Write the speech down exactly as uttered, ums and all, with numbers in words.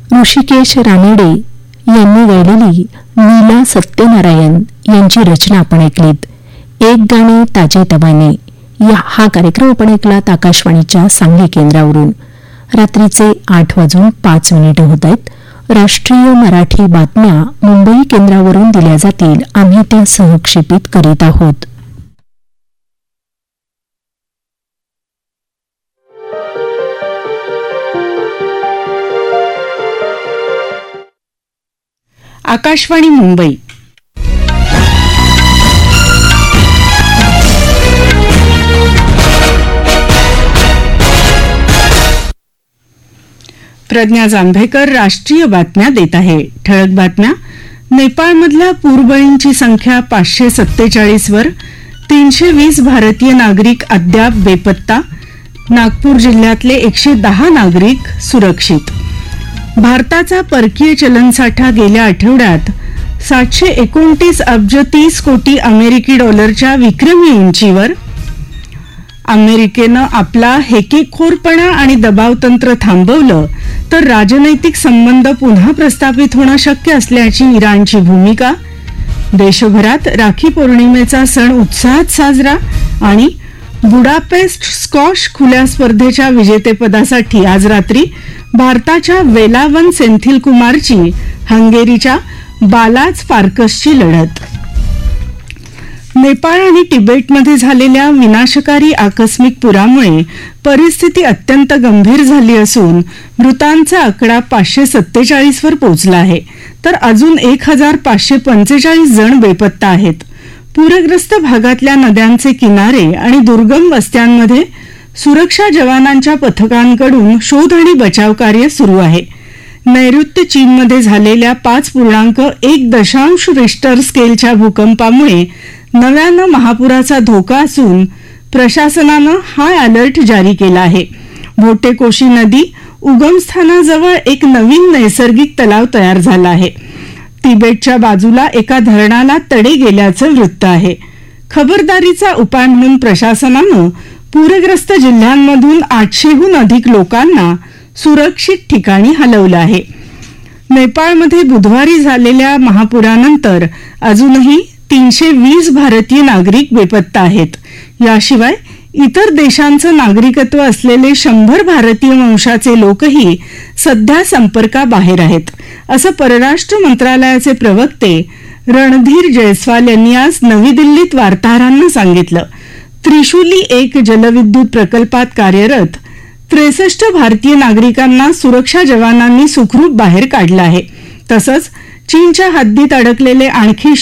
ऋषिकेश रानडे यांनी गायलेली नीला सत्यनारायण यांची रचना आपण ऐकलीत. एक गाणे ताजे तवाने या हा कार्यक्रम आपण ऐकलात आकाशवाणीच्या सांगली केंद्रावरून. रात्रीचे आठ वाजून पाच मिनिटे होत आहेत. राष्ट्रीय मराठी बातम्या मुंबई केंद्रावरून दिल्या जातील. आम्ही त्या सहक्षेपित करीत आहोत. आकाशवाणी मुंबई. प्रज्ञा जांभेकर राष्ट्रीय बातम्या देत आहे. ठळक बातम्या. नेपाळमधल्या पूरबळींची संख्या पाचशे सत्तेचाळीस वर. तीनशे वीस भारतीय नागरिक अद्याप बेपत्ता. नागपूर जिल्ह्यातले एकशे दहा नागरिक सुरक्षित. भारताचा परकीय चलनसाठा गेल्या आठवड्यात सातशे एकोणतीस अब्ज तीस कोटी अमेरिकी डॉलरच्या विक्रमी उंचीवर. अमेरिकेनं आपला हेकेखोरपणा आणि दबावतंत्र थांबवलं तर राजनैतिक संबंध पुन्हा प्रस्थापित होणं शक्य असल्याची इराणची भूमिका. देशभरात राखी पौर्णिमेचा सण उत्साहात साजरा. आणि बुडापेस्ट स्क्वॉश खुल्या स्पर्धेच्या विजेतेपदासाठी आज रात्री भारताच्या वेलावन सेंथिल कुमारची हंगेरीच्या बालाज फार्कसची लढत. नेपाळ आणि तिबेटमध्ये झालेल्या विनाशकारी आकस्मिक पुरामुळे परिस्थिती अत्यंत गंभीर झाली असून मृतांचा आकडा पाचशे सत्तेचाळीस वर पोहोचला आहे, तर अजून एक हजार पाचशे पंचेचाळीस जण बेपत्ता आहेत. पूरग्रस्त भागातल्या नद्यांचे किनारे आणि दुर्गम वस्त्यांमध्ये सुरक्षा जवानांच्या पथकांकडून शोध आणि बचाव कार्य सुरू आहे. नैऋत्य चीनमध्ये झालेल्या पाच पूर्णांक एक दशांश रिश्टर स्केलच्या भूकंपामुळे नव्यानं महापुराचा धोका असून प्रशासनानं हाय अलर्ट जारी केला आहे. भोटेकोशी नदी उगमस्थानाजवळ एक नवीन नैसर्गिक तलाव तयार झाला आहे. तिबेटच्या बाजूला एका धरणाला तडे गेल्याचं वृत्त आहे. खबरदारीचा उपाय म्हणून प्रशासनानं पूरग्रस्त जिल्ह्यांमधून आठशेहून अधिक लोकांना सुरक्षित ठिकाणी हलवलं आहे. नेपाळमध्ये बुधवारी झालेल्या महापुरानंतर अजूनही तीनशे वीस भारतीय नागरिक बेपत्ता आहेत. याशिवाय इतर देशांचं नागरिकत्व असलेले शंभर भारतीय वंशाचे लोकही सध्या संपर्काबाहेर आहेत, असं परराष्ट्र मंत्रालयाचे प्रवक्ते रणधीर जयस्वाल यांनी आज नवी दिल्लीत वार्ताहरांना सांगितलं. त्रिशूली एक जलविद्युत प्रकल्पात कार्यरत त्रेसष्ट भारतीय नागरिकांना सुरक्षा जवानांनी सुखरूप बाहेर काढलं आहे. तसंच चीनच्या हद्दीत अडकलेले आणखी